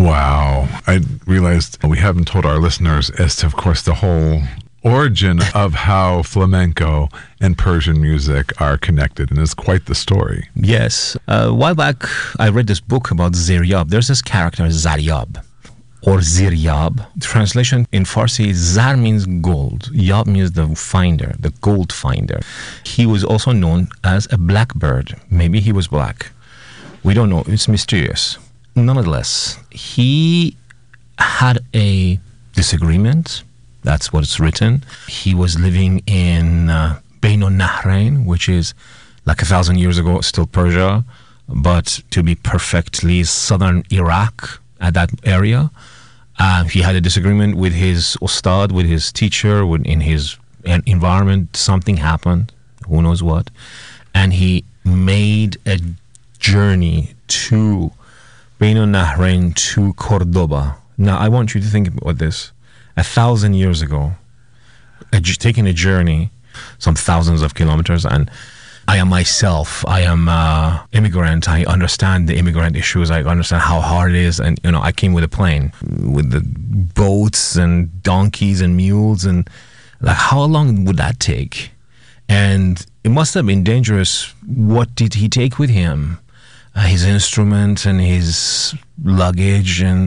Wow. I realized we haven't told our listeners as to, of course, the whole origin of how flamenco and Persian music are connected, and it's quite the story. Yes. A while back, I read this book about Ziryab. There's this character, Zaryab, or Ziryab. Translation in Farsi, Zar means gold. Yab means the finder, the gold finder. He was also known as a blackbird. Maybe he was black. We don't know. It's mysterious. Nonetheless, he had a disagreement. That's what's written. He was living in Bain al-Nahrain, which is like 1,000 years ago, still Persia, but to be perfectly southern Iraq at that area. He had a disagreement with his ustad, with his teacher, in his environment. Something happened, who knows what. And he made a journey to Bain al-Nahrain, to Cordoba. Now, I want you to think about this. 1,000 years ago, taking a journey, some thousands of kilometers, and I am immigrant. I understand the immigrant issues. I understand how hard it is, and I came with a plane, with the boats and donkeys and mules, and like, how long would that take? And it must have been dangerous. What did he take with him? His instrument and his luggage, and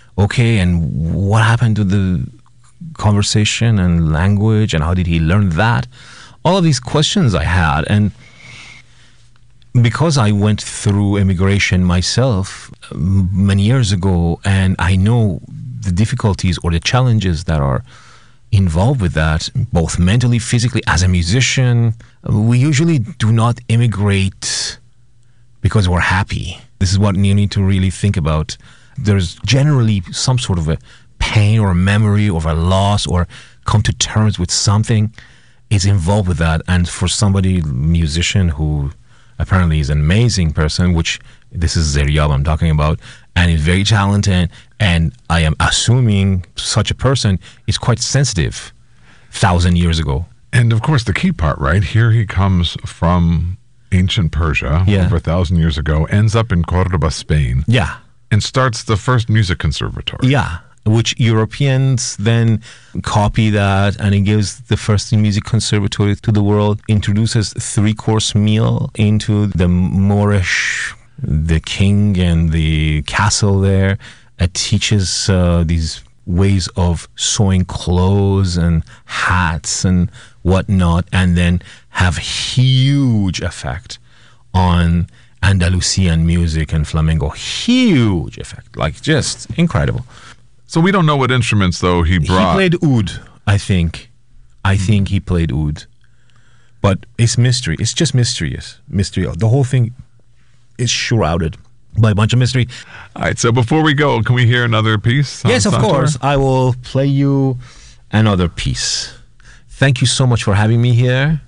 what happened to the conversation and language, and how did he learn that? All of these questions I had, and because I went through immigration myself many years ago, and I know the difficulties or the challenges that are involved with that, both mentally, physically. As a musician, we usually do not immigrate because we're happy. This is what you need to really think about. There's generally some sort of a pain or a memory or a loss, or come to terms with something is involved with that. And for somebody, musician, who apparently is an amazing person, which this is Ziryab I'm talking about, and is very talented, and I am assuming such a person is quite sensitive 1,000 years ago. And of course, the key part, right? Here he comes from ancient Persia, over 1,000 years ago, ends up in Cordoba, Spain. Yeah. And starts the first music conservatory. Yeah. Which Europeans then copy that, and it gives the first music conservatory to the world, introduces 3-course meal into the Moorish, the king and the castle there. It teaches these ways of sewing clothes and hats and whatnot, and then have huge effect on Andalusian music and flamenco. Huge effect, like just incredible. So we don't know what instruments, though, he brought. He played oud, I think. I think he played oud. But it's mystery. It's just mysterious. Mystery. The whole thing is shrouded by a bunch of mystery. All right, so before we go, can we hear another piece? Yes, of course. I will play you another piece. Thank you so much for having me here.